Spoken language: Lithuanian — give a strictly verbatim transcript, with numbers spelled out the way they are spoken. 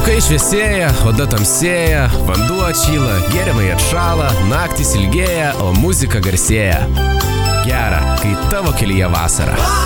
Laukai šviesėja, oda tamsėja, vanduo atšyla, gėrimai atšala, naktys ilgėja, o muzika garsėja. Gera, kai tavo kelyje vasara.